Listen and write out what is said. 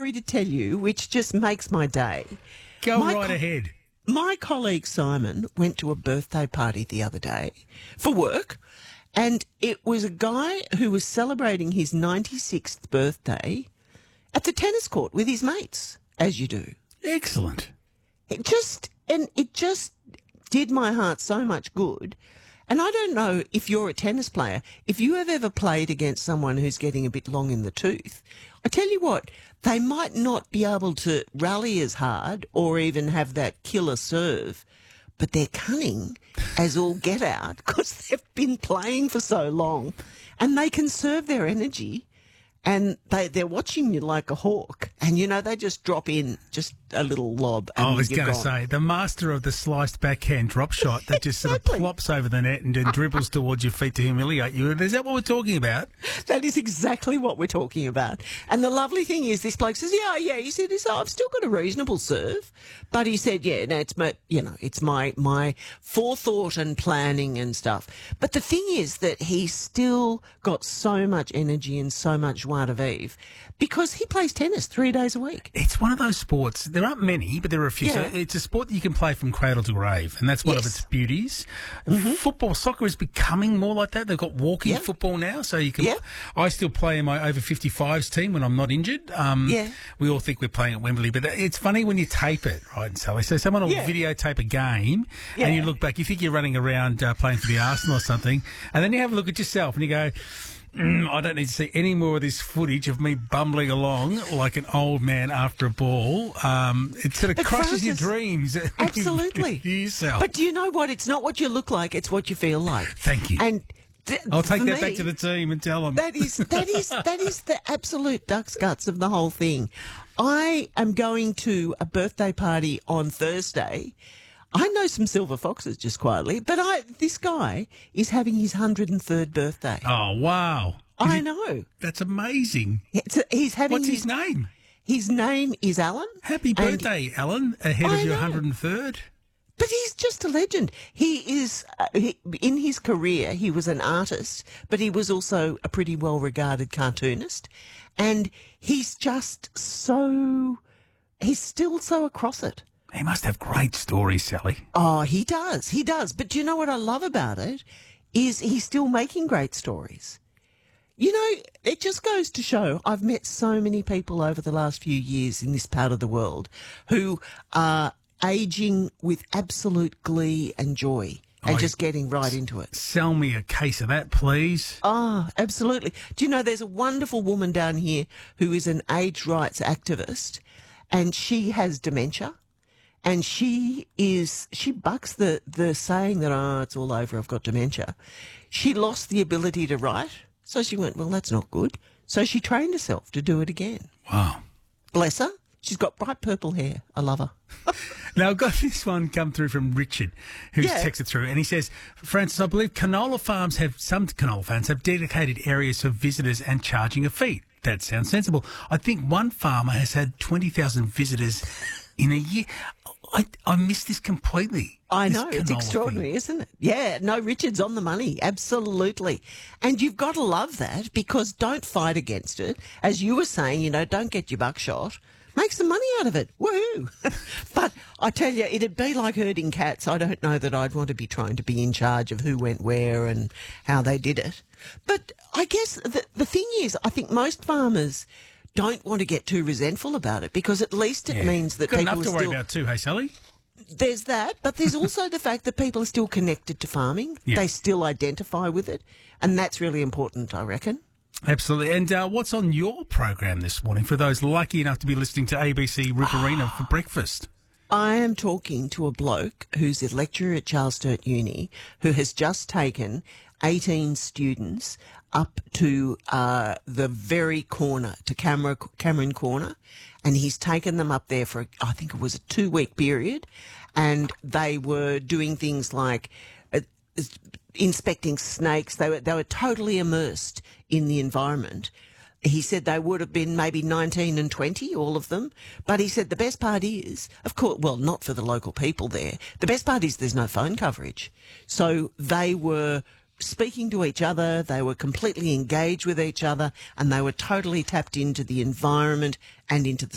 story to tell you, which just makes my day. Go right ahead. My colleague Simon went to a birthday party the other day for work, and it was a guy who was celebrating his 96th birthday at the tennis court with his mates, as you do. Excellent. It just did my heart so much good. And I don't know if you're a tennis player, if you have ever played against someone who's getting a bit long in the tooth, I tell you what, they might not be able to rally as hard or even have that killer serve, but they're cunning as all get out because they've been playing for so long and they conserve their energy. And they're watching you like a hawk. And, you know, they just drop in just a little lob. And I was going to gone. say, the master of the sliced backhand drop shot that just sort of plops over the net and then dribbles towards your feet to humiliate you. Is that what we're talking about? That is exactly what we're talking about. And the lovely thing is this bloke says, yeah. He said, I've still got a reasonable serve. But he said, no, it's my forethought and planning and stuff. But the thing is that he's still got so much energy and so much joie de vivre because he plays tennis 3 days a week. It's one of those sports. There aren't many, but there are a few. Yeah. So it's a sport that you can play from cradle to grave, and that's one of its beauties. Mm-hmm. Soccer is becoming more like that. They've got walking football now, so you can. Yeah. I still play in my over 55s team when I'm not injured. We all think we're playing at Wembley, but it's funny when you tape it, right, Sally? So someone will videotape a game, and you look back, you think you're running around playing for the Arsenal or something, and then you have a look at yourself and you go, I don't need to see any more of this footage of me bumbling along like an old man after a ball. It sort of crushes your dreams. Absolutely. Yourself. But do you know what? It's not what you look like, it's what you feel like. Thank you. And I'll take that back to the team and tell them. That is the absolute duck's guts of the whole thing. I am going to a birthday party on Thursday. I know some silver foxes just quietly, but this guy is having his 103rd birthday. Oh, wow. I know. That's amazing. He's having What's his name? His name is Alan. Happy birthday, Alan, ahead of your 103rd. But he's just a legend. He is, in his career, he was an artist, but he was also a pretty well-regarded cartoonist. And he's just he's still so across it. He must have great stories, Sally. Oh, he does. He does. But do you know what I love about it is he's still making great stories. You know, it just goes to show I've met so many people over the last few years in this part of the world who are aging with absolute glee and joy and just getting right into it. Sell me a case of that, please. Oh, absolutely. Do you know there's a wonderful woman down here who is an age rights activist and she has dementia. And she bucks the saying that, it's all over, I've got dementia. She lost the ability to write, so she went, well, that's not good. So she trained herself to do it again. Wow. Bless her. She's got bright purple hair. I love her. Now, I've got this one come through from Richard, who's texted through, and he says, Francis, I believe some canola farms have dedicated areas for visitors and charging a fee. That sounds sensible. I think one farmer has had 20,000 visitors in a year. I missed this completely. I know, it's extraordinary, isn't it? Yeah, no, Richard's on the money, absolutely. And you've got to love that because don't fight against it. As you were saying, don't get your buckshot. Make some money out of it. Woohoo! But I tell you, it'd be like herding cats. I don't know that I'd want to be trying to be in charge of who went where and how they did it. But I guess the thing is, I think most farmers don't want to get too resentful about it because at least it means that got people enough to worry about too, hey, Sally? There's that, but there's also the fact that people are still connected to farming. Yeah. They still identify with it, and that's really important, I reckon. Absolutely. And what's on your program this morning for those lucky enough to be listening to ABC Ripperina for breakfast? I am talking to a bloke who's a lecturer at Charles Sturt Uni who has just taken 18 students up to the very corner, to Cameron Corner, and he's taken them up there for, I think it was a 2-week period, and they were doing things like inspecting snakes. They were totally immersed in the environment. He said they would have been maybe 19 and 20, all of them. But he said the best part is, of course, well, not for the local people there. The best part is there's no phone coverage. So they were speaking to each other, they were completely engaged with each other, and they were totally tapped into the environment and into the